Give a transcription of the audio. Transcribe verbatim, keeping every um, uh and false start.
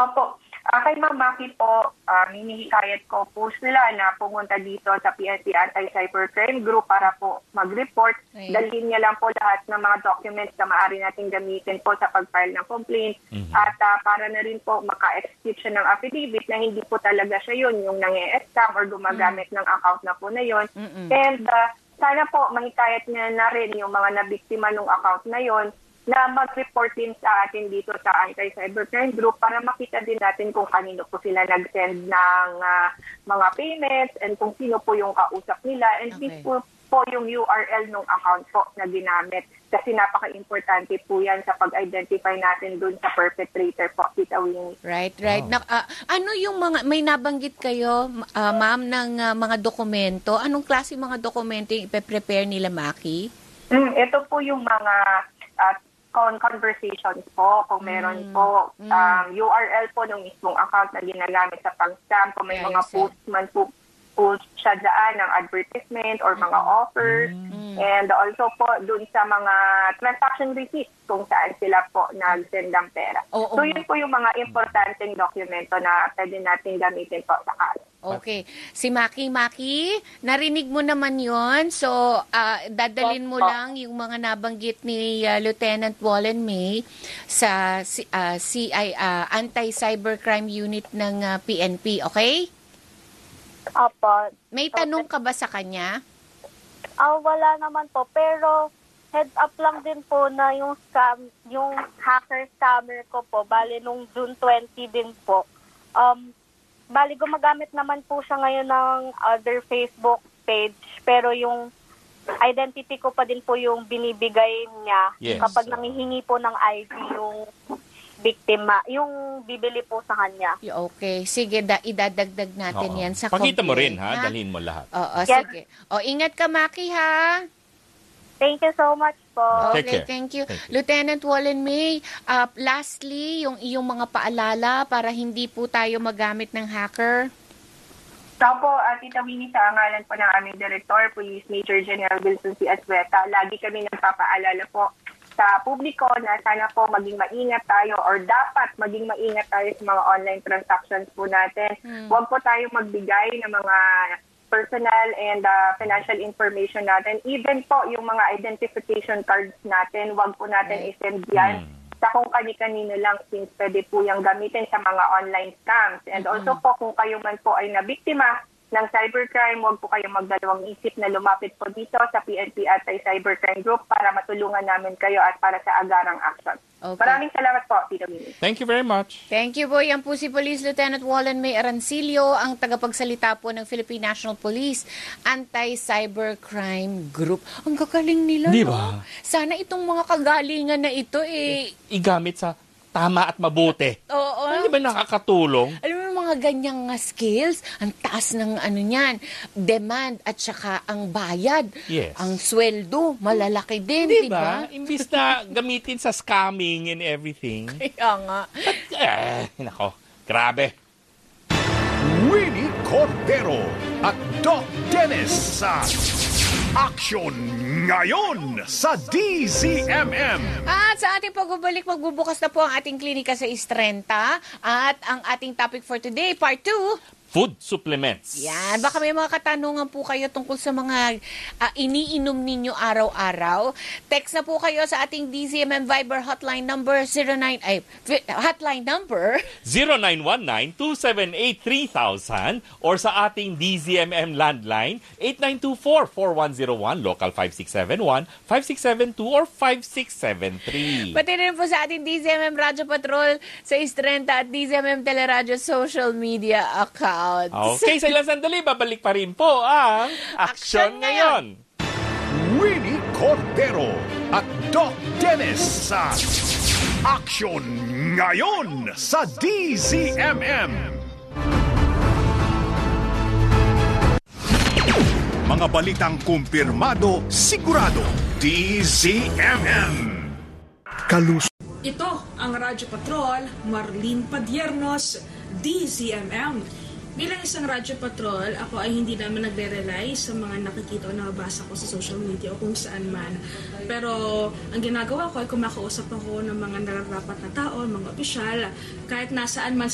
Opo. Uh, kay Ma'am Maki po, uh, minihikayat ko po sila na pumunta dito sa P N P Anti-Cybercrime Group para po mag-report. Right. Dalhin niya lang po lahat ng mga documents na maaari natin gamitin po sa pag-file ng complaint. Mm-hmm. At uh, para na rin po maka-execute siya ng affidavit na hindi po talaga siya yun, yung nang-e-scam or gumagamit mm-hmm. ng account na po na yun. Mm-hmm. And uh, sana po mahikayat niya na rin yung mga nabiktima ng account na yun na mag-report din sa atin dito sa Anti-Cybercrime Group para makita din natin kung kanino po sila nag-send ng uh, mga payments and kung sino po yung kausap nila and okay. this po, po yung U R L ng account po na ginamit. Kasi napaka-importante po yan sa pag-identify natin dun sa perpetrator po, Tita Winnie. Right, right. Oh. Na, uh, ano yung mga, may nabanggit kayo, uh, ma'am, ng uh, mga dokumento? Anong klase mga dokumento yung ipe-prepare nila, Maki? Mm, ito po yung mga uh, conversations po, kung meron mm. po um, mm. U R L po ng mismong account na ginagamit sa pang-scam, kung may yeah, mga post man po, post siya dyan ng advertisement or mga mm. offers, mm. and also po dun sa mga transaction receipts kung saan sila po nag-send ng pera. Oh, oh. So yun po yung mga importanteng dokumento na pwede natin gamitin po sa kaso. Okay. Si Maki, Maki, narinig mo naman yon. So, uh, dadalin mo lang yung mga nabanggit ni uh, Lieutenant Wallen May sa uh, C I, uh, Anti-Cybercrime Unit ng uh, P N P, okay? Opo. May tanong ka ba sa kanya? Ah, uh, wala naman po. Pero, heads up lang din po na yung scam, yung hacker scammer ko po, bali nung June twentieth din po. Um, Bali, gumagamit naman po siya ngayon ng other Facebook page, pero yung identity ko pa din po yung binibigay niya yes. kapag nangihingi po ng I D yung biktima, yung bibili po sa kanya. Okay, sige, da, idadagdag natin Oo. yan sa Pakita mo rin, ha? ha? Dalhin mo lahat. Oo, yes. sige. O, ingat ka, Maki, ha? Thank you so much po. Okay, thank you. Thank you. Lieutenant Wallen May, uh, lastly, yung iyong mga paalala para hindi po tayo magamit ng hacker. Ito po, uh, Tita Winnie, sa ngalan po ng aming Director, Police Major General Wilson C. Azueta, lagi kami nagpapaalala po sa publiko na sana po maging maingat tayo or dapat maging maingat tayo sa mga online transactions po natin. Hmm. Huwag po tayo magbigay ng mga personal and uh, financial information natin. Even po yung mga identification cards natin, wag po natin right. isend yan mm. sa kung kani-kanino lang since pwede po yung gamitin sa mga online scams. And mm-hmm. also po kung kayo man po ay nabiktima ng cybercrime, huwag po kayong magdalawang isip na lumapit po dito sa P N P Anti-Cybercrime Group para matulungan namin kayo at para sa agarang action. Okay. Maraming salamat po, Tito Mimi. Thank you very much. Thank you po. Yan po si Police Lieutenant Wallen May Arancilio, ang tagapagsalita po ng Philippine National Police Anti-Cybercrime Group. Ang gagaling nila, Di no? ba? Sana itong mga kagalingan na ito, eh... igamit sa tama at mabuti. Oo. Hindi ba nakakatulong? Alam mo yung mga ganyang uh, skills, ang taas ng ano niyan, demand at saka ang bayad, yes. ang sweldo, malalaki din, di ba? Imbis na gamitin sa scamming and everything. Kaya nga. But, eh, nako, grabe. Winnie Cordero at Doc Dennis sa Action Ngayon sa D Z M M. At sa ating pagbabalik, magbubukas na po ang ating klinika sa Istrenta. At ang ating topic for today, part two, food supplements. Yan. Baka may mga katanungan po kayo tungkol sa mga uh, iniinom ninyo araw-araw. Text na po kayo sa ating D Z M M Viber hotline number zero nine ay hotline number zero nine one nine two seven eight three thousand or sa ating D Z M M landline eight nine two four four one zero one, local five six seven one, five six seven two or five six seven three. Pati rin po sa ating D Z M M Radyo Patrol sa Istrenta at D Z M M Teleradyo social media account. Okay, sa ilang sandali, babalik pa rin po ang Aksyon Ngayon. Winnie Cordero at Doc Dennis sa Aksyon Ngayon sa D Z M M. Mga balitang kumpirmado, sigurado, D Z M M. Kalus. Ito ang Radyo Patrol, Marlene Padiernos, D Z M M. Bilang isang Radyo Patrol, ako ay hindi naman nagre-rely sa mga nakikita o nabasa ko sa social media o kung saan man. Pero ang ginagawa ko ay kumakausap ako ng mga nararapat na tao, mga opisyal, kahit nasaan man